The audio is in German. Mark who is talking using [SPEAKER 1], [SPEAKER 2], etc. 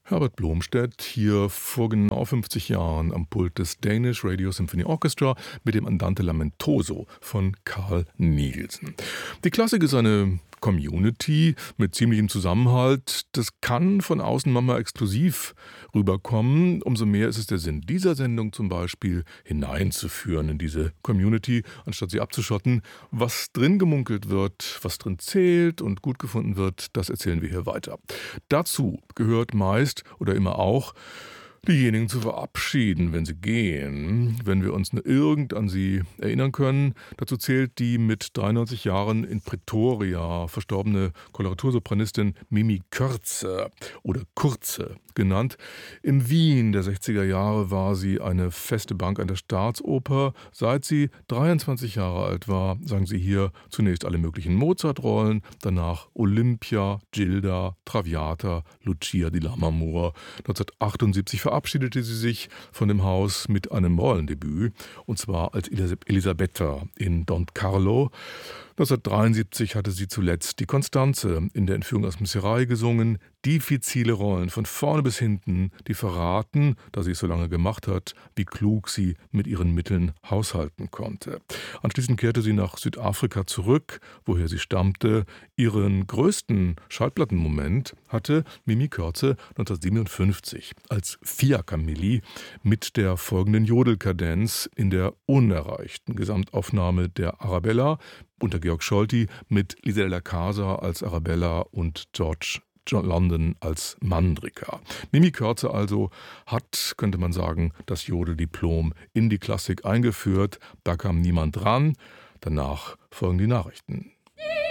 [SPEAKER 1] Herbert Blomstedt hier vor genau 50 Jahren am Pult des Danish Radio Symphony Orchestra mit dem Andante Lamentoso von Carl Nielsen. Die Klassik ist eine Community mit ziemlichem Zusammenhalt. Das kann von außen manchmal exklusiv rüberkommen. Umso mehr ist es der Sinn dieser Sendung zum Beispiel, hineinzuführen in diese Community, anstatt sie abzuschotten. Was drin gemunkelt wird, was drin zählt und gut gefunden wird, das erzählen wir hier weiter. Dazu gehört meist oder immer auch, diejenigen zu verabschieden, wenn sie gehen, wenn wir uns nur irgend an sie erinnern können. Dazu zählt die mit 93 Jahren in Pretoria verstorbene Koloratursopranistin Mimi Kötze oder Kurze genannt. Im Wien der 60er Jahre war sie eine feste Bank an der Staatsoper. Seit sie 23 Jahre alt war, sang sie hier zunächst alle möglichen Mozart-Rollen, danach Olympia, Gilda, Traviata, Lucia di Lammermoor. 1978 verabschiedete sie sich von dem Haus mit einem Rollendebüt, und zwar als Elisabetta in Don Carlo. 1973 hatte sie zuletzt die Constanze in der Entführung aus Miserai gesungen. Diffizile Rollen von vorne bis hinten, die verraten, da sie es so lange gemacht hat, wie klug sie mit ihren Mitteln haushalten konnte. Anschließend kehrte sie nach Südafrika zurück, woher sie stammte. Ihren größten Schallplattenmoment hatte Mimi Kötze 1957 als Fiaccamilli mit der folgenden Jodelkadenz in der unerreichten Gesamtaufnahme der Arabella unter Georg Scholti mit Lisa della Casa als Arabella und George John London als Mandrika. Mimi Kötze also hat, könnte man sagen, das Jodeldiplom in die Klassik eingeführt. Da kam niemand dran. Danach folgen die Nachrichten.